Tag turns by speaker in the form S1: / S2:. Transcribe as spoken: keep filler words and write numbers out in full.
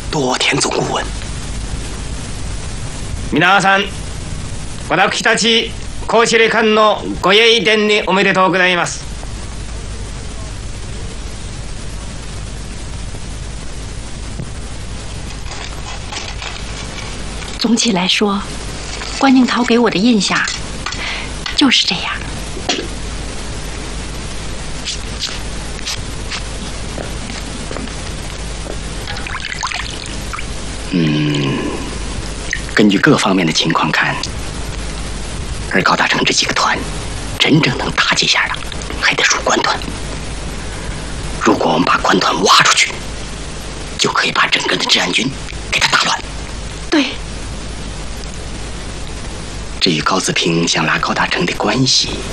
S1: 多田总顾问。
S2: 皆さん、私たち高司令官のご栄伝におめでとうございます。
S3: 总体来说，关宁涛给我的印象就是这样。
S1: 嗯，根据各方面的情况看，而高大成这几个团真正能打几下的，还得数关团。如果我们把关团挖出去，就可以把整个的治安军给他打乱。
S3: 对。
S1: 至于高子平想拉高大成的关系，